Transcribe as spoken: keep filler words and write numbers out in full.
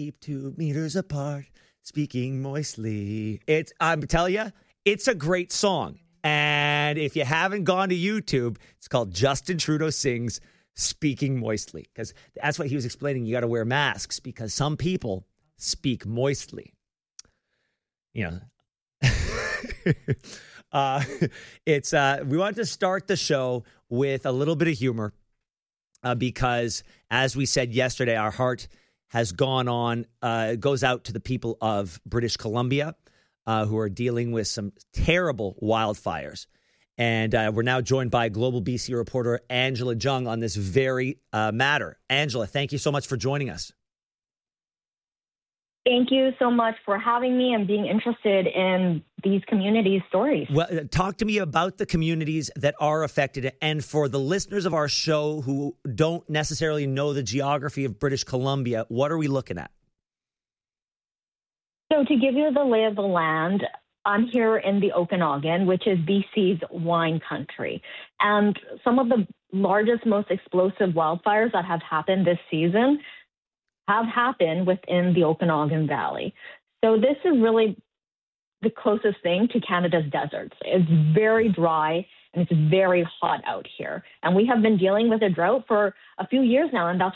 keep two meters apart, speaking moistly. It's, I'm telling you, it's a great song. And if you haven't gone to YouTube, it's called Justin Trudeau Sings Speaking Moistly. Because that's what he was explaining. You got to wear masks because some people speak moistly. You know, uh, it's uh, we wanted to start the show with a little bit of humor uh, because, as we said yesterday, our heart has gone on, uh, goes out to the people of British Columbia uh, who are dealing with some terrible wildfires. And uh, we're now joined by Global B C reporter Angela Jung on this very uh, matter. Angela, thank you so much for joining us. Thank you so much for having me and being interested in these communities' stories. Well, talk to me about the communities that are affected. And for the listeners of our show who don't necessarily know the geography of British Columbia, what are we looking at? So to give you the lay of the land, I'm here in the Okanagan, which is B C's wine country. And some of the largest, most explosive wildfires that have happened this season have happened within the Okanagan Valley. So this is really the closest thing to Canada's deserts. It's very dry and it's very hot out here. And we have been dealing with a drought for a few years now, and that's